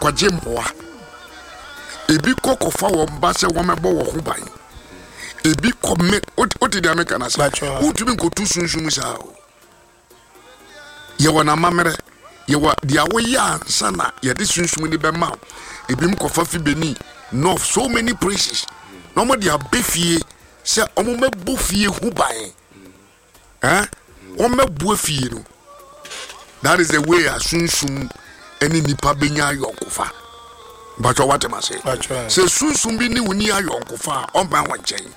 kwaje mboa ebi kokofa wo mba se wo mebo wo ho ban ebi come oti dia meka na sa utumi nkotu sunsun sa o ye wona mamere ye wa dia wo ya ansana ye de sunsun ni be ma ebi mkofa fi beni north so many places no mo dia befie se omo mebo fie hu ban o mebu fie no. That is the way sunsun any nipa benya yonkofa. But what am I saying? Say sunsun bi ni woni ayonkofa on ban wanchen.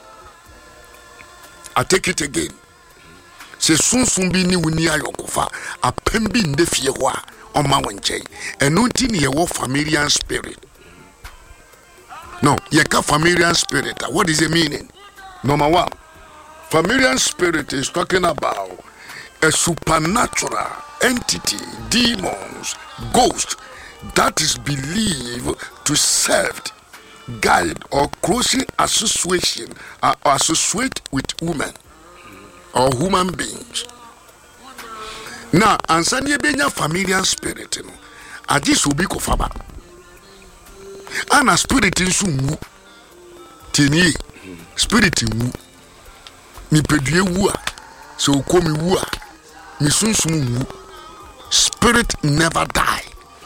I take it again. Say sunsun bi ni woni ayonkofa apem bi nde fie ho a on ma wanchen. Eno nti ne ye wo familiar spirit. No, ye ka familiar spirit. What is the meaning? Number one, familiar spirit is talking about a supernatural entity, demons, ghosts that is believed to serve, guide, or closely associate with women or human beings. Now, ansanya benya familiar spirit, ajis ubi kofaba. Ana spirit insu tini spirit wu ni pedue wu a so komi wu a mi sunsun wu. Spirit never die.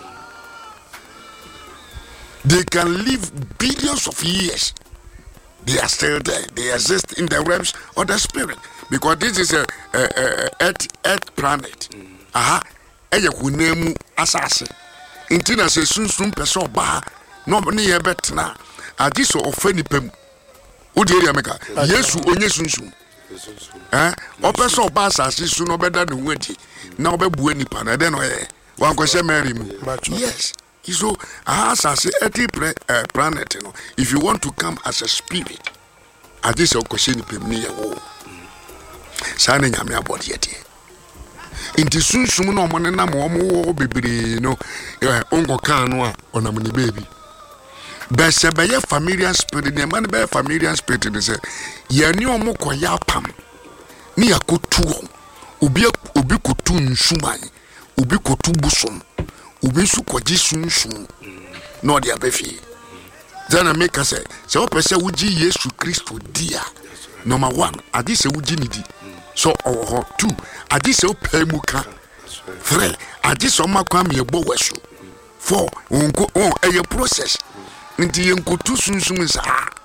They can live billions of years. They are still there. They exist in the realms of the spirit because this is a earth planet. Eye hunemu asase. Intina se sunsun peso ba no ne ye betna. Ajiso ofeni pem. Udi area meka. Yesu onye sunsun. Opeso ba asase su no beda ne huati. Na obebu nipa na den oye. Wan kwese Mary mu. Yes. So asase earth planet no. If you want to come as a spirit, ajiso kwese ni pem ni ye wo. Sane nyame abodi yete. Inti sunsun no mo ne na mo bebre no ongo kan no a onam ni baby. Bese be ye familiar spirit ne man be familiar spirit ne se ye ni omo koya pam ni yakotu obi kotu nsuman obi kotu busom obi su kwaji sunsun no dia befi zana make say o pese wuji Yesu Kristo dia. Number 1 adi se wuji ni di so oho 2 adi se o pemuka 3 adi se o makwa me bo wesu 4 onko eye process nti yenkotu sunsun sa